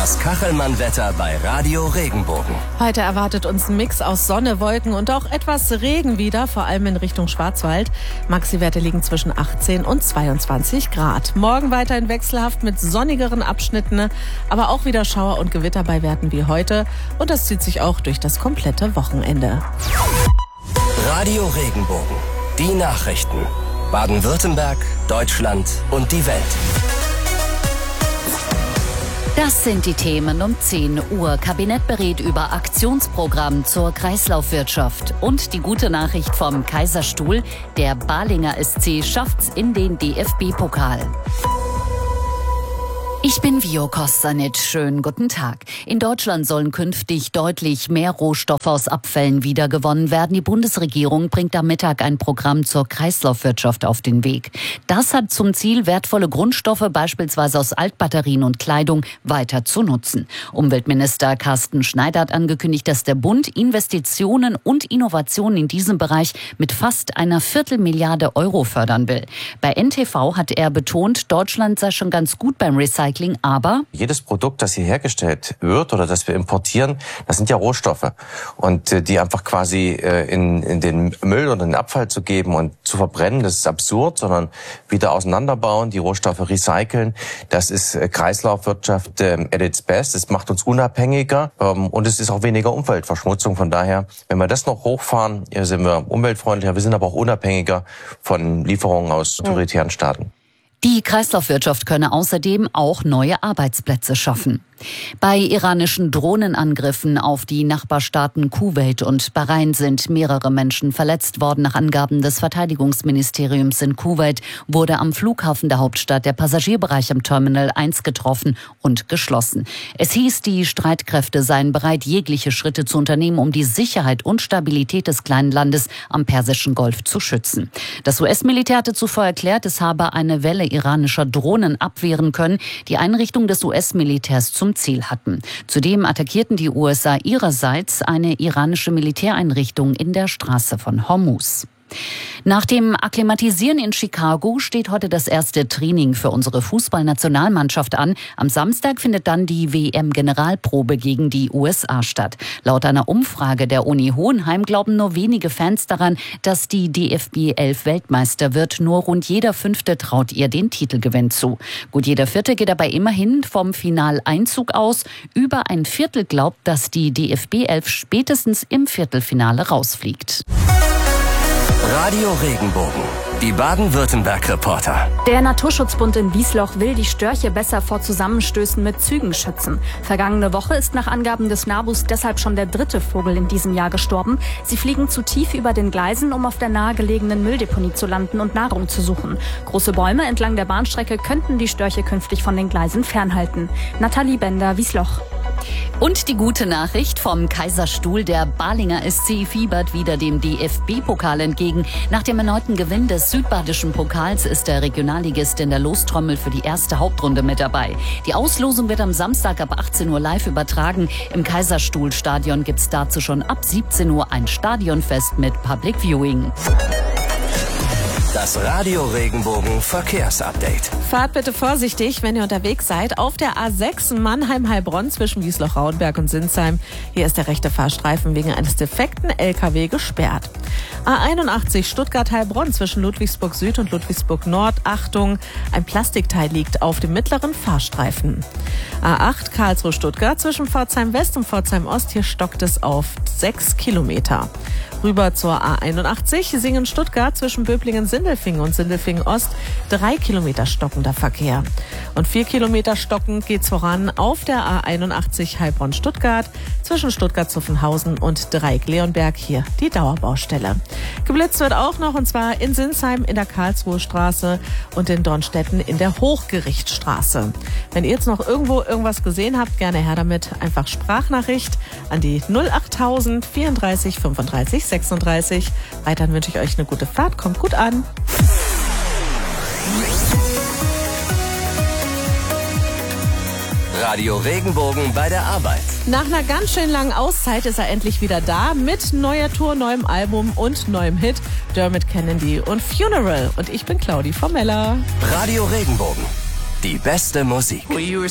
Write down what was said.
Das Kachelmann-Wetter bei Radio Regenbogen. Heute erwartet uns ein Mix aus Sonne, Wolken und auch etwas Regen wieder, vor allem in Richtung Schwarzwald. Maxi-Werte liegen zwischen 18 und 22 Grad. Morgen weiterhin wechselhaft mit sonnigeren Abschnitten, aber auch wieder Schauer und Gewitter bei Werten wie heute. Und das zieht sich auch durch das komplette Wochenende. Radio Regenbogen. Die Nachrichten. Baden-Württemberg, Deutschland und die Welt. Das sind die Themen um 10 Uhr. Kabinett berät über Aktionsprogramm zur Kreislaufwirtschaft. Und die gute Nachricht vom Kaiserstuhl: Der Balinger SC schafft's in den DFB-Pokal. Ich bin Vio Kostanic. Schönen guten Tag. In Deutschland sollen künftig deutlich mehr Rohstoffe aus Abfällen wiedergewonnen werden. Die Bundesregierung bringt am Mittag ein Programm zur Kreislaufwirtschaft auf den Weg. Das hat zum Ziel, wertvolle Grundstoffe, beispielsweise aus Altbatterien und Kleidung, weiter zu nutzen. Umweltminister Carsten Schneider hat angekündigt, dass der Bund Investitionen und Innovationen in diesem Bereich mit fast einer Viertelmilliarde Euro fördern will. Bei NTV hat er betont, Deutschland sei schon ganz gut beim Recycling, aber jedes Produkt, das hier hergestellt wird oder das wir importieren, das sind ja Rohstoffe. Und die einfach quasi in den Müll oder in den Abfall zu geben und zu verbrennen, das ist absurd, sondern wieder auseinanderbauen, die Rohstoffe recyceln, das ist Kreislaufwirtschaft at its best. Es macht uns unabhängiger und es ist auch weniger Umweltverschmutzung. Von daher, wenn wir das noch hochfahren, sind wir umweltfreundlicher, wir sind aber auch unabhängiger von Lieferungen aus autoritären Staaten. Die Kreislaufwirtschaft könne außerdem auch neue Arbeitsplätze schaffen. Bei iranischen Drohnenangriffen auf die Nachbarstaaten Kuwait und Bahrain sind mehrere Menschen verletzt worden. Nach Angaben des Verteidigungsministeriums in Kuwait wurde am Flughafen der Hauptstadt der Passagierbereich am Terminal 1 getroffen und geschlossen. Es hieß, die Streitkräfte seien bereit, jegliche Schritte zu unternehmen, um die Sicherheit und Stabilität des kleinen Landes am Persischen Golf zu schützen. Das US-Militär hatte zuvor erklärt, es habe eine Welle iranischer Drohnen abwehren können, die Einrichtung des US-Militärs zum Ziel hatten. Zudem attackierten die USA ihrerseits eine iranische Militäreinrichtung in der Straße von Hormuz. Nach dem Akklimatisieren in Chicago steht heute das erste Training für unsere Fußballnationalmannschaft an. Am Samstag findet dann die WM-Generalprobe gegen die USA statt. Laut einer Umfrage der Uni Hohenheim glauben nur wenige Fans daran, dass die DFB 11 Weltmeister wird. Nur rund jeder Fünfte traut ihr den Titelgewinn zu. Gut jeder Vierte geht dabei immerhin vom Finaleinzug aus. Über ein Viertel glaubt, dass die DFB 11 spätestens im Viertelfinale rausfliegt. Radio Regenbogen. Die Baden-Württemberg-Reporter. Der Naturschutzbund in Wiesloch will die Störche besser vor Zusammenstößen mit Zügen schützen. Vergangene Woche ist nach Angaben des NABUs deshalb schon der 3. Vogel in diesem Jahr gestorben. Sie fliegen zu tief über den Gleisen, um auf der nahegelegenen Mülldeponie zu landen und Nahrung zu suchen. Große Bäume entlang der Bahnstrecke könnten die Störche künftig von den Gleisen fernhalten. Nathalie Bender, Wiesloch. Und die gute Nachricht vom Kaiserstuhl: Der Balinger SC fiebert wieder dem DFB-Pokal entgegen. Nach dem erneuten Gewinn des südbadischen Pokals ist der Regionalligist in der Lostrommel für die erste Hauptrunde mit dabei. Die Auslosung wird am Samstag ab 18 Uhr live übertragen. Im Kaiserstuhl-Stadion gibt's dazu schon ab 17 Uhr ein Stadionfest mit Public Viewing. Das Radio Regenbogen Verkehrsupdate. Fahrt bitte vorsichtig, wenn ihr unterwegs seid. Auf der A6 Mannheim-Heilbronn zwischen Wiesloch-Rauenberg und Sinsheim. Hier ist der rechte Fahrstreifen wegen eines defekten LKW gesperrt. A81 Stuttgart-Heilbronn zwischen Ludwigsburg Süd und Ludwigsburg Nord. Achtung, ein Plastikteil liegt auf dem mittleren Fahrstreifen. A8 Karlsruhe-Stuttgart zwischen Pforzheim West und Pforzheim Ost. Hier stockt es auf 6 Kilometer. Rüber zur A81 Singen-Stuttgart zwischen Böblingen-Sindelfingen und Sindelfingen-Ost. 3 Kilometer stockender Verkehr. Und 4 Kilometer stockend geht's voran auf der A81 Heilbronn-Stuttgart zwischen Stuttgart-Zuffenhausen und Dreieck-Leonberg. Hier die Dauerbaustelle. Geblitzt wird auch noch, und zwar in Sinsheim in der Karlsruher Straße und in Dornstetten in der Hochgerichtsstraße. Wenn ihr jetzt noch irgendwo irgendwas gesehen habt, gerne her damit. Einfach Sprachnachricht an die 08000 34 35 36. Weiterhin wünsche ich euch eine gute Fahrt. Kommt gut an. Radio Regenbogen bei der Arbeit. Nach einer ganz schön langen Auszeit ist er endlich wieder da mit neuer Tour, neuem Album und neuem Hit. Dermot Kennedy und Funeral. Und ich bin Claudi Formella. Radio Regenbogen. Die beste Musik.